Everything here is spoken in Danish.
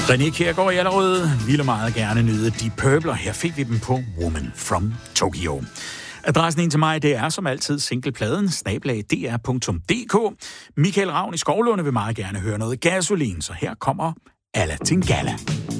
René Kjærgaard i Allerød ville meget gerne nyde Deep Purple, og her fik vi dem på Woman from Tokyo. Adressen ind til mig, det er som altid singlepladen@dr.dk. Michael Ravn i Skovlunde vil meget gerne høre noget Gasolin, så her kommer Alla Tingalla.